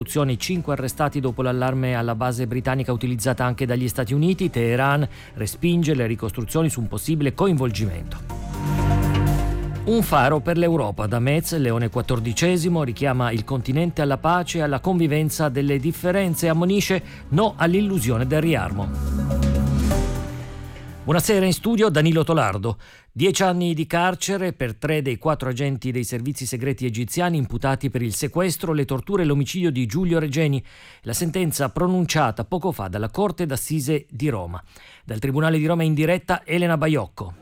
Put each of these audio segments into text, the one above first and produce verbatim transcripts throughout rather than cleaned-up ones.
cinque arrestati dopo l'allarme alla base britannica utilizzata anche dagli Stati Uniti. Teheran respinge le ricostruzioni su un possibile coinvolgimento. Un faro per l'Europa. Da Metz, Leone quattordicesimo richiama il continente alla pace e alla convivenza delle differenze e ammonisce no all'illusione del riarmo. Buonasera, in studio Danilo Tolardo. Dieci anni di carcere per tre dei quattro agenti dei servizi segreti egiziani imputati per il sequestro, le torture e l'omicidio di Giulio Regeni. La sentenza pronunciata poco fa dalla Corte d'Assise di Roma. Dal Tribunale di Roma in diretta Elena Baiocco.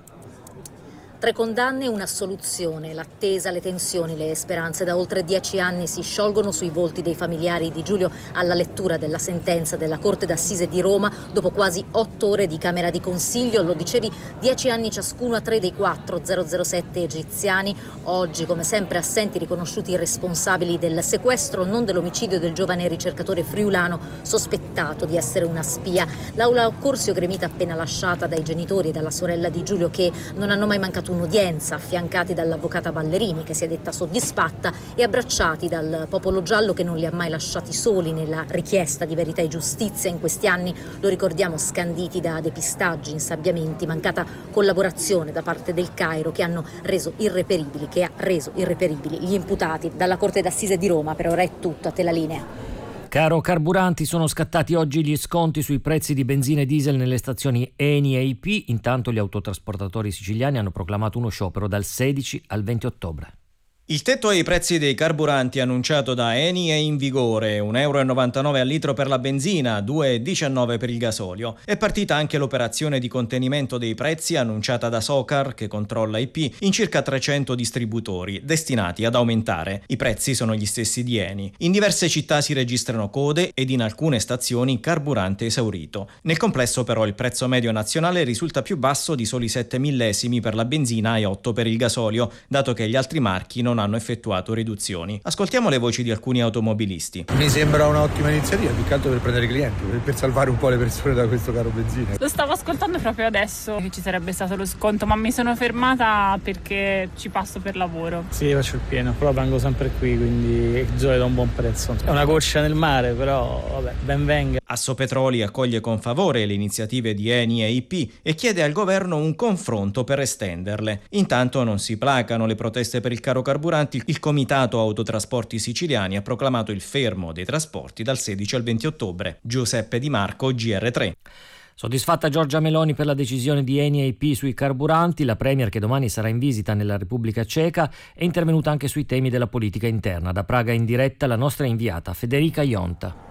Tre condanne e un'assoluzione, l'attesa, le tensioni, le speranze da oltre dieci anni si sciolgono sui volti dei familiari di Giulio alla lettura della sentenza della Corte d'Assise di Roma dopo quasi otto ore di Camera di Consiglio. Lo dicevi, dieci anni ciascuno a tre dei quattro zero zero sette egiziani, oggi come sempre assenti riconosciuti i responsabili del sequestro, non dell'omicidio del giovane ricercatore friulano sospettato di essere una spia. L'aula Occorsio gremita appena lasciata dai genitori e dalla sorella di Giulio, che non hanno mai mancato un'udienza, affiancati dall'avvocata Ballerini, che si è detta soddisfatta, e abbracciati dal popolo giallo, che non li ha mai lasciati soli nella richiesta di verità e giustizia. In questi anni, lo ricordiamo, scanditi da depistaggi, insabbiamenti, mancata collaborazione da parte del Cairo, che hanno reso irreperibili, che ha reso irreperibili gli imputati. Dalla Corte d'Assise di Roma per ora è tutto, a te la linea. Caro carburanti, sono scattati oggi gli sconti sui prezzi di benzina e diesel nelle stazioni Eni e I P. Intanto gli autotrasportatori siciliani hanno proclamato uno sciopero dal sedici al venti ottobre. Il tetto ai prezzi dei carburanti annunciato da Eni è in vigore, un euro e novantanove al litro per la benzina, due e diciannove per il gasolio. È partita anche l'operazione di contenimento dei prezzi annunciata da Socar, che controlla I P, in circa trecento distributori, destinati ad aumentare. I prezzi sono gli stessi di Eni. In diverse città si registrano code ed in alcune stazioni carburante esaurito. Nel complesso però il prezzo medio nazionale risulta più basso di soli sette millesimi per la benzina e otto per il gasolio, dato che gli altri marchi non hanno effettuato riduzioni. Ascoltiamo le voci di alcuni automobilisti. Mi sembra un'ottima iniziativa, più che altro per prendere i clienti, per salvare un po' le persone da questo caro benzina. Lo stavo ascoltando proprio adesso che ci sarebbe stato lo sconto, ma mi sono fermata perché ci passo per lavoro. Sì, faccio il pieno, però vengo sempre qui, quindi il gasolio da un buon prezzo. È una corsa nel mare, però vabbè, ben venga. Assopetroli accoglie con favore le iniziative di Eni e I P e chiede al governo un confronto per estenderle. Intanto non si placano le proteste per il caro carburanti. Il Comitato Autotrasporti Siciliani ha proclamato il fermo dei trasporti dal sedici al venti ottobre. Giuseppe Di Marco, G R tre. Soddisfatta Giorgia Meloni per la decisione di Eni e I P sui carburanti. La Premier, che domani sarà in visita nella Repubblica Ceca, è intervenuta anche sui temi della politica interna. Da Praga in diretta la nostra inviata Federica Ionta.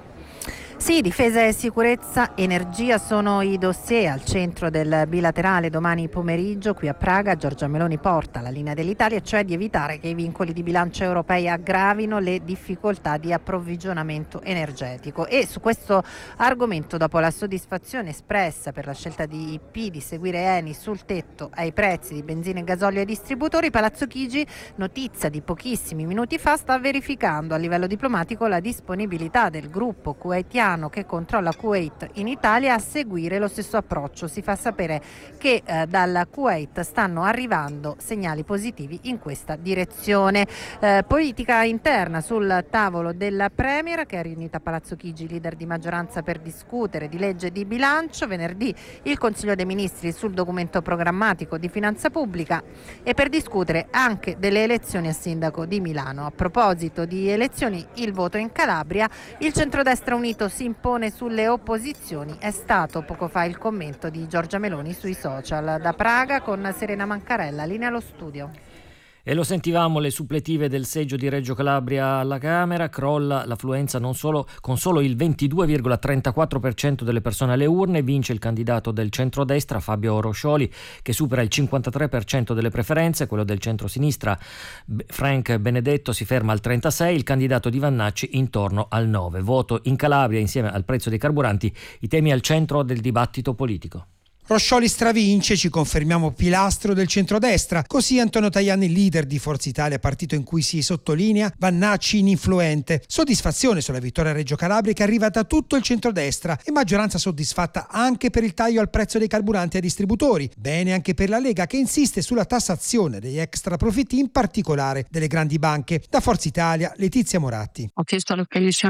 Sì, difesa e sicurezza, energia sono i dossier al centro del bilaterale domani pomeriggio qui a Praga. Giorgia Meloni porta la linea dell'Italia, cioè di evitare che i vincoli di bilancio europei aggravino le difficoltà di approvvigionamento energetico. E su questo argomento, dopo la soddisfazione espressa per la scelta di I P di seguire Eni sul tetto ai prezzi di benzina e gasolio ai distributori, Palazzo Chigi, notizia di pochissimi minuti fa, sta verificando a livello diplomatico la disponibilità del gruppo kuwaitiano che controlla Kuwait in Italia a seguire lo stesso approccio. Si fa sapere che eh, dal Kuwait stanno arrivando segnali positivi in questa direzione. Eh, politica interna sul tavolo della Premier, che ha riunito a Palazzo Chigi leader di maggioranza per discutere di legge di bilancio. Venerdì il Consiglio dei Ministri sul documento programmatico di finanza pubblica e per discutere anche delle elezioni a sindaco di Milano. A proposito di elezioni, il voto in Calabria, il centrodestra unito si impone sulle opposizioni. È stato poco fa il commento di Giorgia Meloni sui social. Da Praga con Serena Mancarella, linea allo studio. E lo sentivamo, le suppletive del seggio di Reggio Calabria alla Camera, crolla l'affluenza non solo, con solo il ventidue virgola trentaquattro per cento delle persone alle urne, vince il candidato del centrodestra Fabio Roscioli, che supera il cinquantatré per cento delle preferenze, quello del centrosinistra Frank Benedetto si ferma al trentasei per cento, il candidato di Vannacci intorno al nove per cento. Voto in Calabria insieme al prezzo dei carburanti, i temi al centro del dibattito politico. Roscioli stravince, ci confermiamo pilastro del centrodestra. Così Antonio Tajani, leader di Forza Italia, partito in cui si sottolinea Vannacci ininfluente. Soddisfazione sulla vittoria a Reggio Calabria che arriva da tutto il centrodestra e maggioranza soddisfatta anche per il taglio al prezzo dei carburanti ai distributori. Bene anche per la Lega che insiste sulla tassazione degli extra profitti, in particolare delle grandi banche. Da Forza Italia, Letizia Moratti. Ho chiesto alla Commissione